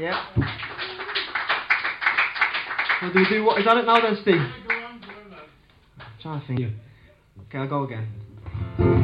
Yeah. So do we do what? Is that it now then, Steve? Go on, lad. I'm trying to think. Okay, I'll go again.